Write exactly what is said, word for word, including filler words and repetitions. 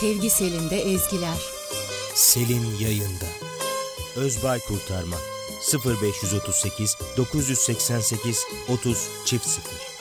Sevgi Selin'de ezgiler. Selin yayında. Özbay Kurtarma sıfır beş otuz sekiz dokuz seksen sekiz otuz çift sıfır